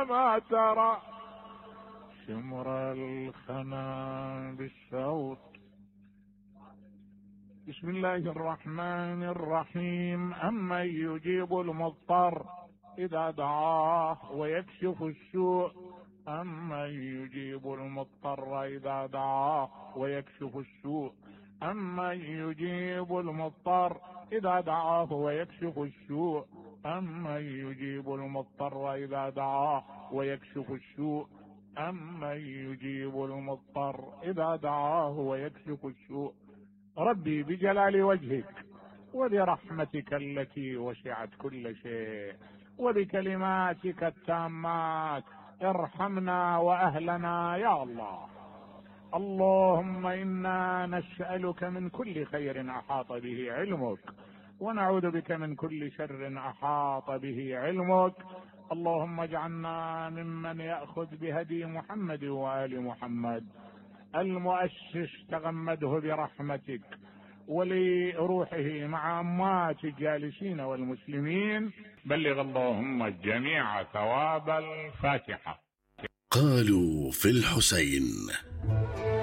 كما ترى شمر الخنا بالشوط. بسم الله الرحمن الرحيم. أمن يجيب المضطر إذا دعاه ويكشف السوء. أمن يجيب المضطر إذا دعاه ويكشف السوء. أمن يجيب المضطر إذا دعاه ويكشف السوء. أمن يجيب المضطر إذا دعاه ويكشف السوء. أمن يجيب المضطر إذا دعاه ويكشف السوء. ربي بجلال وجهك وبرحمتك التي وسعت كل شيء وبكلماتك التامات ارحمنا وأهلنا يا الله. اللهم إنا نسألك من كل خير أحاط به علمك ونعوذ بك من كل شر أحاط به علمك. اللهم اجعلنا ممن يأخذ بهدي محمد وآل محمد. المؤسس تغمده برحمتك ولروحه مع أموات الجالسين والمسلمين. بلغ اللهم الجميع ثواب الفاتحة. قالوا في الحسين